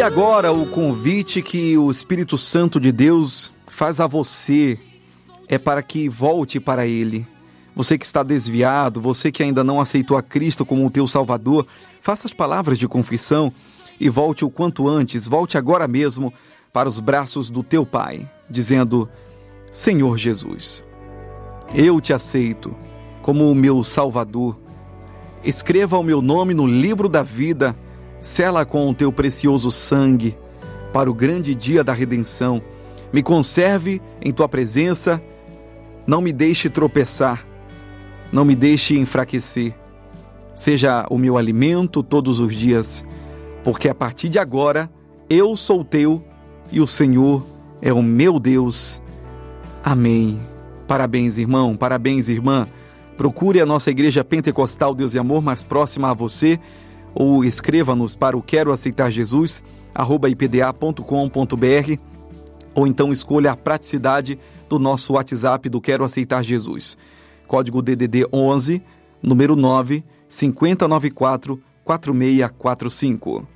agora o convite que o Espírito Santo de Deus faz a você é para que volte para Ele. Você que está desviado, você que ainda não aceitou a Cristo como o teu Salvador, faça as palavras de confissão e volte o quanto antes, volte agora mesmo para os braços do teu Pai, dizendo: Senhor Jesus, eu te aceito como o meu Salvador. Escreva o meu nome no livro da vida, sela com o teu precioso sangue, para o grande dia da redenção. Me conserve em tua presença, não me deixe tropeçar, não me deixe enfraquecer. Seja o meu alimento todos os dias, porque a partir de agora eu sou teu e o Senhor é o meu Deus. Amém. Parabéns, irmão, parabéns, irmã. Procure a nossa Igreja Pentecostal Deus e Amor mais próxima a você, ou escreva-nos para o queroaceitarjesus@ipda.com.br, ou então escolha a praticidade do nosso WhatsApp do Quero Aceitar Jesus. Código DDD 11, número 9, 5094 4645.